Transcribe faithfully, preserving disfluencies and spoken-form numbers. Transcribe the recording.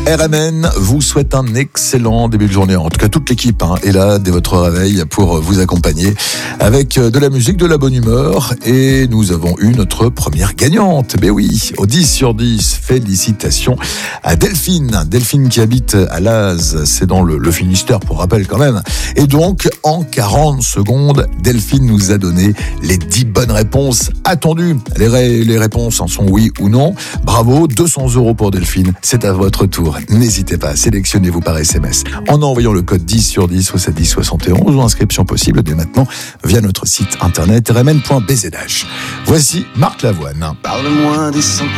R M N vous souhaite un excellent début de journée. En tout cas, toute l'équipe hein, est là dès votre réveil pour vous accompagner avec de la musique, de la bonne humeur. Et nous avons eu notre première gagnante. Ben oui, au dix sur dix, félicitations à Delphine. Delphine qui habite à Laz, c'est dans le, le Finistère pour rappel quand même. Et donc, en quarante secondes, Delphine nous a donné les dix bonnes réponses attendues. Les, ré, les réponses en sont oui ou non. Bravo, deux cents euros pour Delphine. C'est à votre tour. N'hésitez pas, sélectionnez-vous par S M S en envoyant le code dix sur dix au sept dix soixante et onze ou inscription possible dès maintenant via notre site internet r m n point b z h. Voici Marc Lavoine. Parle-moi des cent